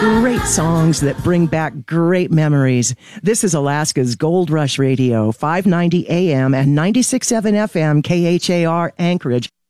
Great songs that bring back great memories. This is Alaska's Gold Rush Radio, 590 AM and 96.7 FM KHAR Anchorage.